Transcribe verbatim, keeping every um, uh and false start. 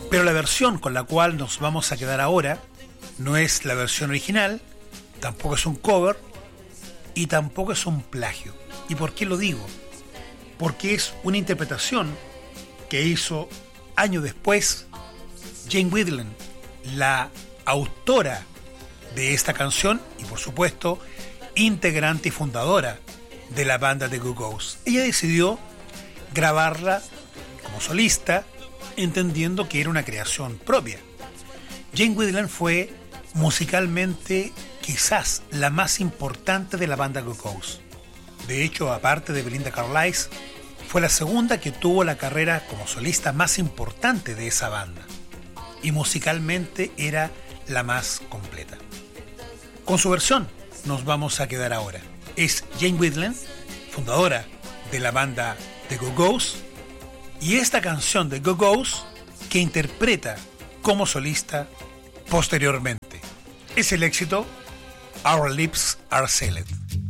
Pero la versión con la cual nos vamos a quedar ahora no es la versión original, tampoco es un cover y tampoco es un plagio. ¿Y por qué lo digo? Porque es una interpretación que hizo años después Jane Wiedlin, la autora de esta canción y por supuesto integrante y fundadora de la banda The Go-Go's. Ella decidió grabarla como solista, entendiendo que era una creación propia. Jane Wiedlin fue musicalmente quizás la más importante de la banda Go-Go's. De hecho, aparte de Belinda Carlisle, fue la segunda que tuvo la carrera como solista más importante de esa banda. Y musicalmente era la más completa. Con su versión nos vamos a quedar ahora. Es Jane Wiedlin, fundadora de la banda The Go-Go's, y esta canción de Go-Go's que interpreta como solista posteriormente. Es el éxito Our Lips Are Sealed.